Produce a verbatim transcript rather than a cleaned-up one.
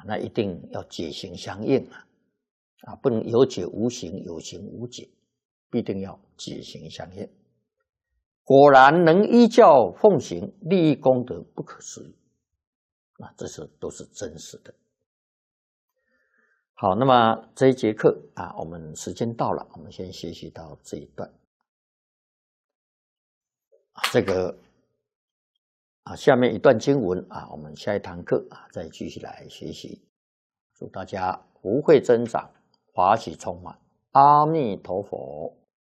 那一定要解行相应啊，啊，不能有解无行，有行无解，必定要解行相应。果然能依教奉行，利益功德不可思议，啊，这是都是真实的。好，那么这一节课啊，我们时间到了，我们先学习到这一段。啊，这个啊，下面一段经文啊，我们下一堂课啊再继续来学习。祝大家福慧增长，法喜充满。阿弥陀佛。